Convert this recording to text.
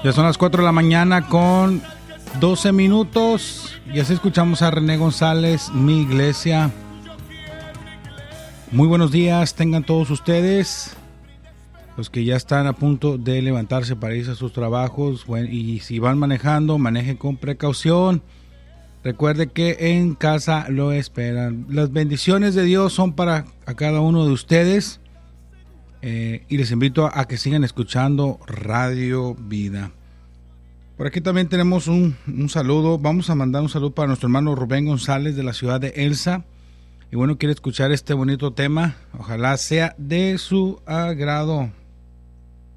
Ya son las 4 de la mañana con 12 minutos. Y así escuchamos a René González, Mi Iglesia. Muy buenos días tengan todos ustedes, los que ya están a punto de levantarse para irse a sus trabajos. Bueno, y si van manejando, manejen con precaución. Recuerde que en casa lo esperan. Las bendiciones de Dios son para a cada uno de ustedes. Y les invito a que sigan escuchando Radio Vida. Por aquí también tenemos un saludo. Vamos a mandar un saludo para nuestro hermano Rubén González de la ciudad de Elsa. Y bueno, quiere escuchar este bonito tema. Ojalá sea de su agrado.